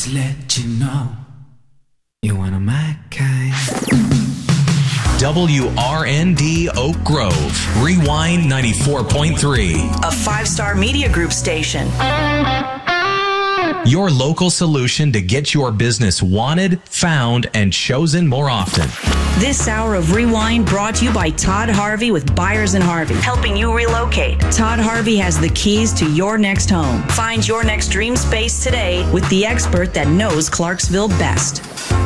to let you know you're one of my kind. WRND Oak Grove, Rewind 94.3. A 5-star media group station. Your local solution to get your business wanted, found, and chosen more often. This hour of Rewind brought to you by Todd Harvey with Byers and Harvey, helping you relocate. Todd Harvey has the keys to your next home. Find your next dream space today with the expert that knows Clarksville best.